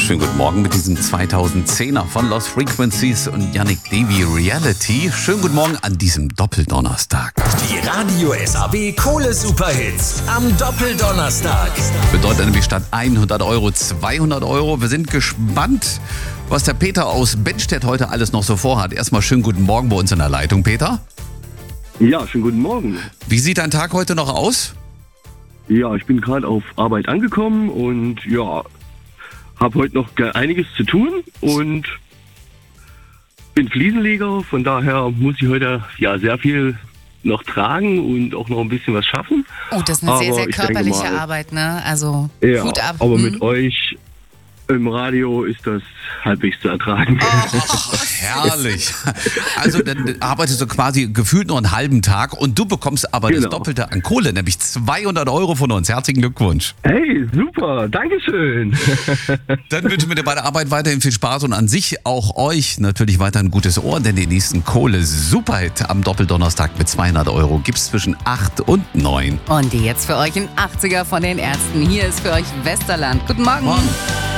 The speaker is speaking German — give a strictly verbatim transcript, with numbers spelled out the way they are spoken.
Schönen guten Morgen mit diesem zweitausendzehner von Lost Frequencies und Yannick Davy Reality. Schönen guten Morgen an diesem Doppeldonnerstag. Die Radio S A B Kohle Superhits am Doppeldonnerstag. Bedeutet nämlich statt hundert Euro zweihundert Euro. Wir sind gespannt, was der Peter aus Benstedt heute alles noch so vorhat. Erstmal schönen guten Morgen bei uns in der Leitung, Peter. Ja, schönen guten Morgen. Wie sieht dein Tag heute noch aus? Ja, ich bin gerade auf Arbeit angekommen und ja, habe heute noch ge- einiges zu tun und bin Fliesenleger. Von daher muss ich heute ja sehr viel noch tragen und auch noch ein bisschen was schaffen. Oh, das ist eine Aber sehr, sehr ich denke körperliche mal, Arbeit, ne? Also Ja, Hut ab. aber Hm? mit euch im Radio ist das halbwegs zu ertragen. Oh, herrlich. Also dann arbeitest du quasi gefühlt nur einen halben Tag und du bekommst aber das Genau. Doppelte an Kohle, nämlich zweihundert Euro von uns. Herzlichen Glückwunsch. Hey, super, Dankeschön. Dann wünschen wir dir bei der Arbeit weiterhin viel Spaß und an sich auch euch natürlich weiter ein gutes Ohr, denn den nächsten Kohle-Superhit am Doppeldonnerstag mit zweihundert Euro gibt's zwischen acht und neun. Und jetzt für euch ein achtziger von den Ärzten. Hier ist für euch Westerland. Guten Morgen. Morgen.